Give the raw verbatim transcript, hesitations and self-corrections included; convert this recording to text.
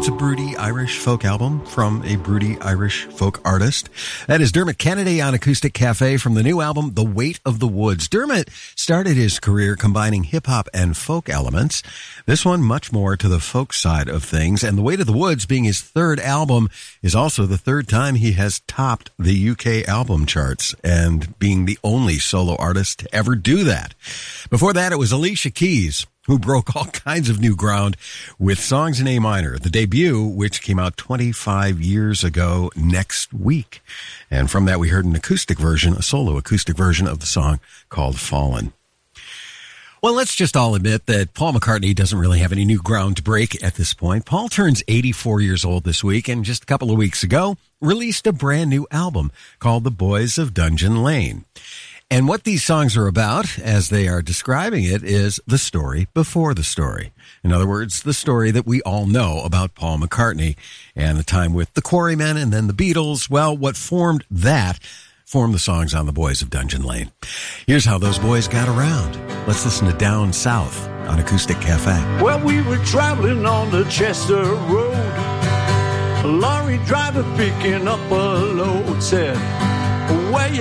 It's a broody Irish folk album from a broody Irish folk artist. That is Dermot Kennedy on Acoustic Cafe from the new album, The Weight of the Woods. Dermot started his career combining hip-hop and folk elements. This one much more to the folk side of things. And The Weight of the Woods, being his third album, is also the third time he has topped the U K album charts and being the only solo artist to ever do that. Before that, it was Alicia Keys, who broke all kinds of new ground with Songs in A Minor, the debut, which came out twenty-five years ago next week. And from that, we heard an acoustic version, a solo acoustic version of the song called Fallen. Well, let's just all admit that Paul McCartney doesn't really have any new ground to break at this point. Paul turns eighty-four years old this week, and just a couple of weeks ago, released a brand new album called The Boys of Dungeon Lane. And what these songs are about, as they are describing it, is the story before the story. In other words, the story that we all know about Paul McCartney and the time with the Quarrymen and then the Beatles. Well, what formed that formed the songs on The Boys of Dungeon Lane. Here's how those boys got around. Let's listen to Down South on Acoustic Cafe. Well, we were traveling on the Chester Road. A lorry driver picking up a load said, where you